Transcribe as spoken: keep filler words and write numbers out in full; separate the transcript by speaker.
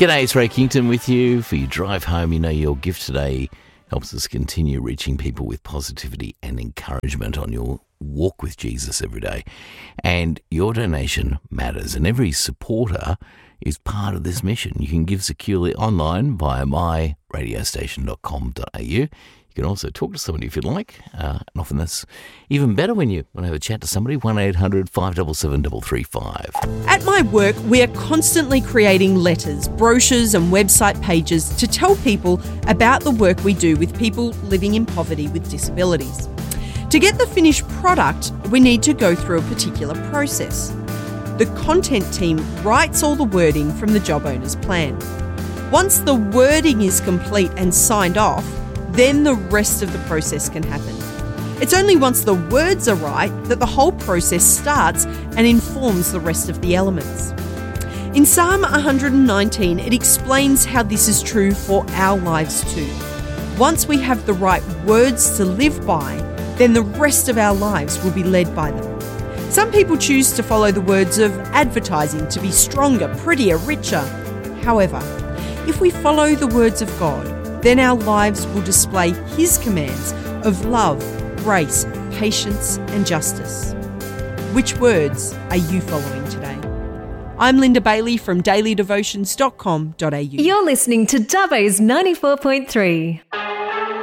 Speaker 1: G'day, it's Ray Kington with you for your drive home. You know, your gift today helps us continue reaching people with positivity and encouragement on your walk with Jesus every day. And your donation matters, and every supporter is part of this mission. You can give securely online via my radio station dot com dot a u. You can also talk to somebody if you'd like, uh, and often that's even better when you want to have a chat to somebody. one eight hundred five seven seven three three five.
Speaker 2: At my work, we are constantly creating letters, brochures and website pages to tell people about the work we do with people living in poverty with disabilities. To get the finished product, we need to go through a particular process. The content team writes all the wording from the job owner's plan. Once the wording is complete and signed off, then the rest of the process can happen. It's only once the words are right that the whole process starts and informs the rest of the elements. In Psalm one nineteen, it explains how this is true for our lives too. Once we have the right words to live by, then the rest of our lives will be led by them. Some people choose to follow the words of advertising to be stronger, prettier, richer. However, if we follow the words of God, then our lives will display His commands of love, grace, patience and justice. Which words are you following today? I'm Linda Bailey from daily devotions dot com dot a u.
Speaker 3: You're listening to Dubbo's ninety-four point three.